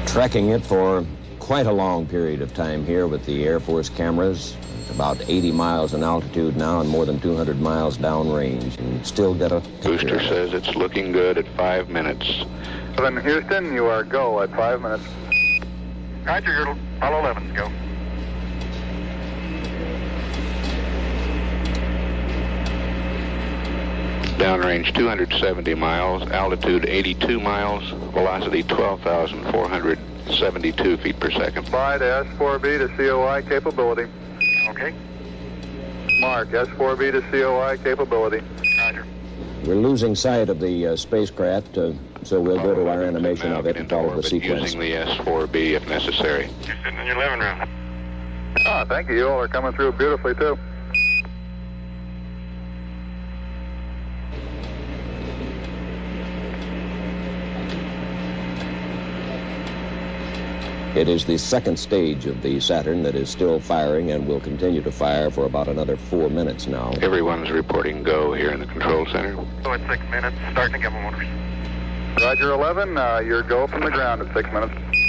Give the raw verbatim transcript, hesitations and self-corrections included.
Tracking it for quite a long period of time here with the Air Force cameras, about eighty miles in altitude now and more than two hundred miles downrange, and still got a booster says it's looking good at five minutes. Then Houston, you are go at five minutes. Roger, you're Apollo eleven, go. Downrange two hundred seventy miles, altitude eighty-two miles, velocity twelve thousand four hundred seventy-two feet per second. Fly to S four B to C O I capability. Okay. Mark, S four B to C O I capability. Roger. We're losing sight of the uh, spacecraft, uh, so we'll go to our animation of it and follow the sequence. Using the S four B if necessary. You're sitting in your living room. Ah, thank you. You all are coming through beautifully, too. It is the second stage of the Saturn that is still firing and will continue to fire for about another four minutes now. Everyone's reporting go here in the control center. So at six minutes, starting to give them orders. Roger eleven, uh, your go from the ground at six minutes.